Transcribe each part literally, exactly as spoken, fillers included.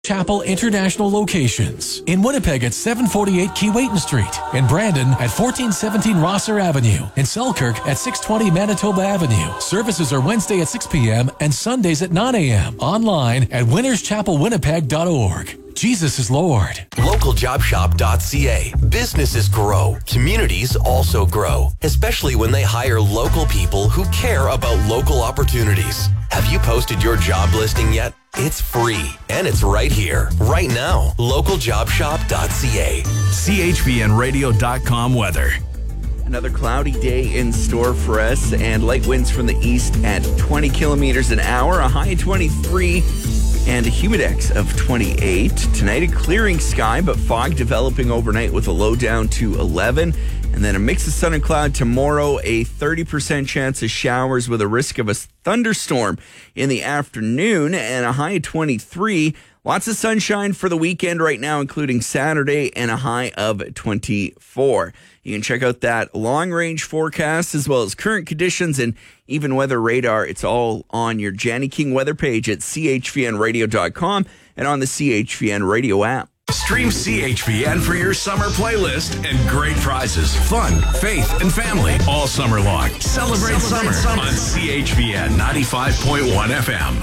Chapel International locations. In Winnipeg at seven forty-eight Keewatin Street. In Brandon at fourteen seventeen Rosser Avenue. In Selkirk at six twenty Manitoba Avenue. Services are Wednesday at six p.m. and Sundays at nine a.m. Online at winners chapel winnipeg dot org. Jesus is Lord. local job shop dot c a. Businesses grow. Communities also grow, especially when they hire local people who care about local opportunities. Have you posted your job listing yet? It's free, and it's right here, right now. local job shop dot c a. C H V N radio dot com weather. Another cloudy day in store for us, and light winds from the east at twenty kilometers an hour, a high twenty-three, and a humidex of twenty-eight. Tonight, a clearing sky, but fog developing overnight with a low down to eleven. And then a mix of sun and cloud tomorrow, a thirty percent chance of showers with a risk of a thunderstorm in the afternoon, and a high of twenty-three. Lots of sunshine for the weekend right now, including Saturday, and a high of twenty-four. You can check out that long-range forecast as well as current conditions and even weather radar. It's all on your Janny King weather page at c h v n radio dot com and on the C H V N radio app. Stream C H V N for your summer playlist and great prizes, fun, faith, and family all summer long. Celebrate, Celebrate summer, summer on C H V N ninety-five point one F M.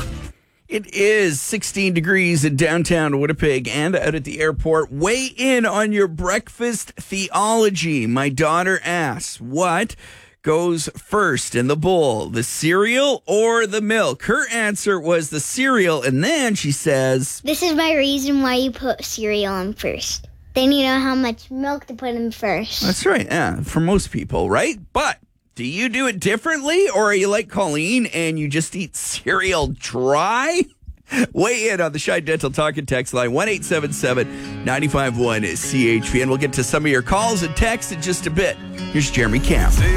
It is sixteen degrees in downtown Winnipeg and out at the airport. Weigh in on your breakfast theology. My daughter asks, what goes first in the bowl, the cereal or the milk? Her answer was the cereal, and then she says, this is my reason why you put cereal in first. Then you know how much milk to put in first. That's right, yeah, for most people, right? But do you do it differently, or are you like Colleen and you just eat cereal dry? Weigh in on the Shine Dental Talk and Text line, one eight seven seven, nine five one C H V. And we'll get to some of your calls and texts in just a bit. Here's Jeremy Camp.